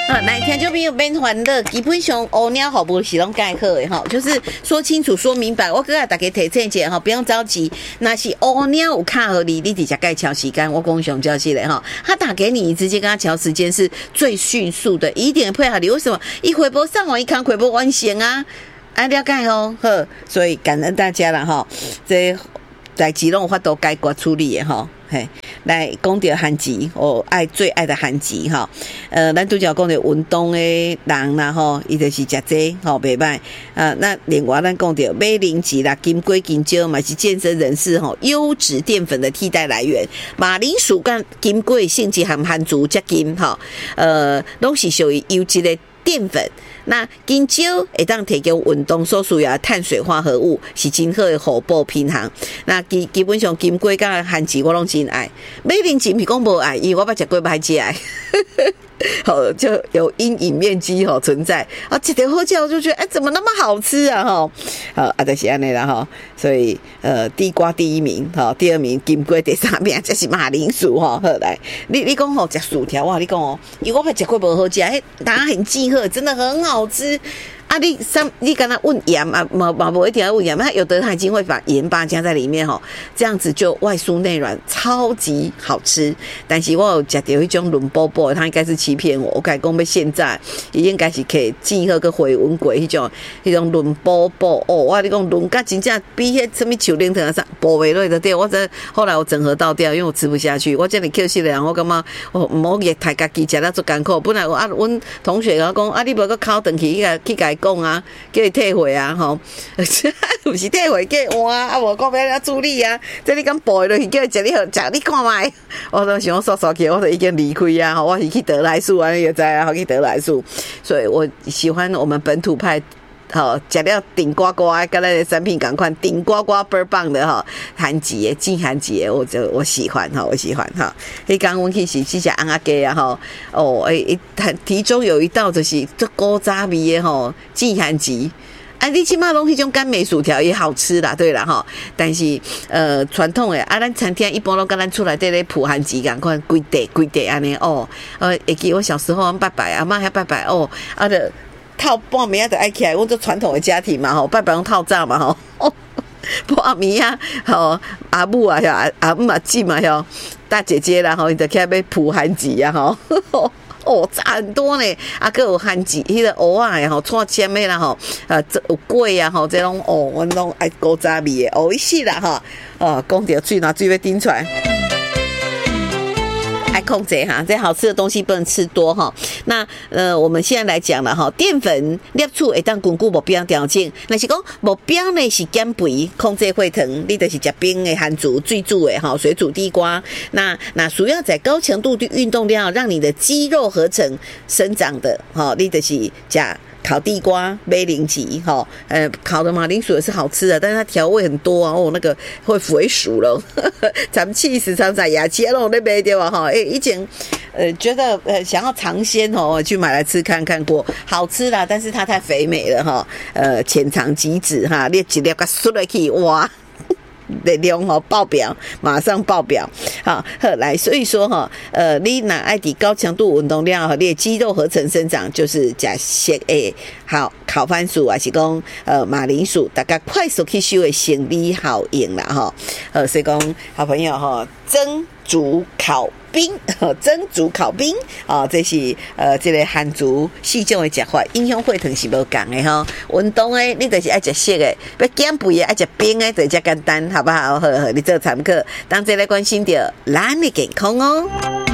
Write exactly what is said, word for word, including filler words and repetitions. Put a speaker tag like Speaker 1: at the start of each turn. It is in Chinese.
Speaker 1: 啊，来听众朋友免烦恼，基本上乌鸟好不是拢介好的哈，就是说清楚说明白。我搁来大家提醒一下哈，不用着急。那是乌鸟有卡合你，你直接该调时间，我讲上交是嘞哈。他打给你，直接跟他调时间是最迅速的，一点配合你。为什么？一回拨上网一看，回拨完成啊，啊了解哦，呵，所以感恩大家了哈。这代志拢有法度解决处理的哈。嘿，来讲到韩籍，我爱最爱的韩籍哈。呃，咱拄则讲到运动的人啦吼，伊就是食这吼袂歹。啊，那另外咱讲到马铃薯啦、金龟、金蕉嘛是健身人士吼优质淀粉的替代来源。马铃薯跟金龟性质含含足接近吼，呃，拢是属于优质的淀粉。那金蕉会当提供运动所需要的碳水化合物，是真好的互补平衡。那基基本上金龟甲番薯我拢真爱，马铃薯毋是讲无爱，因为我捌食过歹食爱。好，就有阴影面积吼存在啊，吃点后脚我就觉得哎，怎么那么好吃啊哈？好啊，就是安尼啦哈。所以呃，地瓜第一名哈，第二名金龟，第三名这是马铃薯哈。好来，你你讲吼食薯条哇，你讲哦，因为我捌食过无好食，嘿，大家很记喝，真的很好吃。啊你，你三你跟他问盐啊，嘛嘛不一定要问盐，那有的他已经会把盐巴加在里面吼，这样子就外酥内软，超级好吃。但是我有吃到一种润波波，他应该是欺骗我。我改讲要现在，伊应该是可以记喝个回温过迄种迄种润波波哦，我你讲润甲真正比迄什么球灵藤上波维类的对，我这后来我整合倒掉，因为我吃不下去。我这里 Q 死了，我感觉我唔好热太家己食了足艰苦。本来我啊，阮同学我讲啊，你无个考转去去去甲讲啊，叫伊退回啊，吼，不是退回，叫伊换啊，啊无讲要来处理啊，这你敢背落去，叫伊食你好食，你看卖，我都想刷刷起，我都已经离开啊，吼，我是去得来速啊，你也知啊，去得来速，所以我喜欢我们本土派。好，食了顶呱呱，跟咱的产品赶快顶呱呱倍儿棒的哈，韩籍的金韩籍的，我就我喜欢哈，我喜欢哈。迄刚阮去是去食安阿鸡啊哈，哦诶，其中有一道就是这古早味的吼，金韩籍。啊，你起码拢迄种甘梅薯条也好吃啦，对啦哈。但是呃，传统的啊，咱餐厅一般都跟咱出来这类普韩籍赶快规地规地安尼哦。呃，会记我小时候拜拜，阿妈还拜拜哦，啊的。套半暝就爱起来，我做传统的家庭嘛吼，拜拜用套炸嘛吼，半暝啊，吼阿母啊，阿阿姆啊姊嘛吼，大姐姐啦吼，伊就起来要铺番薯啊吼，哦炸很多呢，啊个有番薯，迄个蚵仔吼，串签的啦吼，啊有粿啊吼，这种哦，阮拢爱古早味的，哦，伊死啦吼，哦，讲到水拿水要顶出来。爱控制哈，这好吃的东西不能吃多哈。那呃，我们现在来讲了哈，淀粉摄取会当巩固目标条件。那是讲目标呢是减肥，控制血糖，你就是吃冰的番薯、水煮的哈，水煮地瓜。那那主要在高强度的运动量，让你的肌肉合成生长的哈，你就是吃。烤地瓜、马铃薯，哈，呃，烤的马铃薯也是好吃的，但是它调味很多啊，哦，那个会肥熟了，咱们气死常在牙签那边对吧？哈，哎，以前呃觉得呃想要尝鲜哦，去买来吃看看过，好吃啦，但是它太肥美了哈，呃，浅尝即止哈，你一粒个输落去哇！的量哈爆表，马上爆表，好，好来，所以说哈，呃，你拿爱迪高强度运动量和你的肌肉合成生长，就是加些诶，好烤番薯还是讲呃马铃薯，大家快速吸收的生理效应啦哈，呃，所以讲好朋友哈，蒸煮烤冰，蒸煮烤冰啊，这是呃这个汉族四种的食法，影响血糖是无共的哈。运动的你就是爱食熟的，要减肥的爱食冰的，就这简单，好不好？好好，你做参考，当这来关心到咱的健康哦。